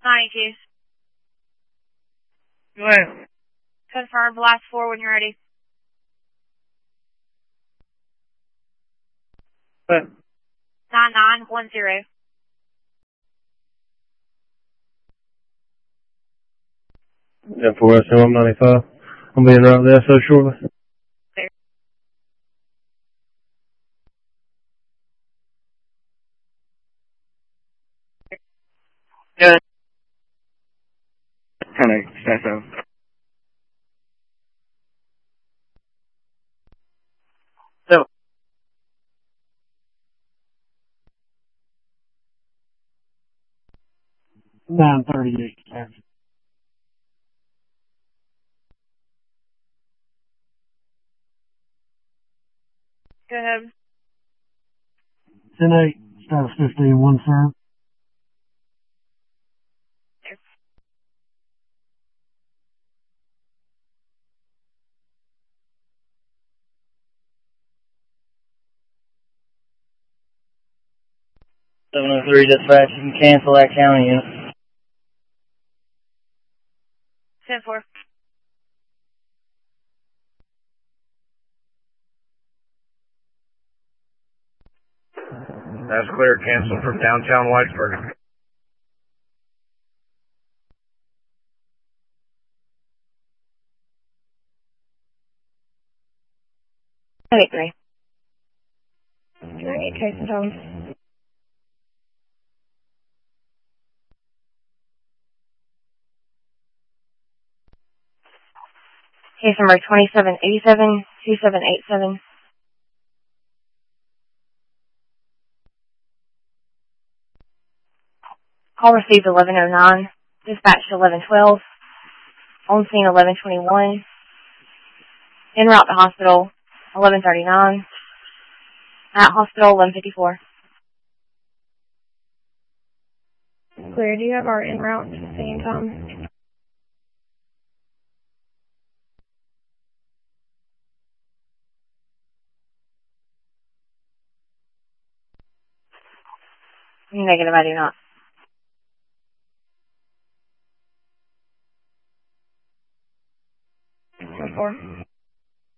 92. Go ahead. Confirm blast 4 when you're ready. Go ahead. 9910. Yeah, 4SM95. I'm being right there so shortly. Good. 10-8, that's out. So. 938. Go ahead. 10-8, status 15, 1 firm. .703 dispatch, you can cancel that county unit. 10-4. That's clear. Cancel from downtown Whitesburg. Okay, 3. 98 case and tones. Case number 2787, 2787. Call received 1109. Dispatched 1112. On scene 1121. En route to hospital 1139. At hospital 1154. Clear. Do you have our en route at the same time? Negative, I do not.